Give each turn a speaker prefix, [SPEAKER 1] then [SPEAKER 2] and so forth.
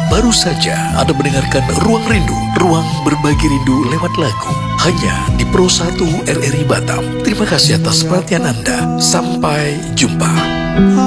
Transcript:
[SPEAKER 1] Baru saja Anda mendengarkan Ruang Rindu, ruang berbagi rindu lewat lagu. Hanya di Pro 1 RRI Batam. Terima kasih atas perhatian Anda. Sampai jumpa.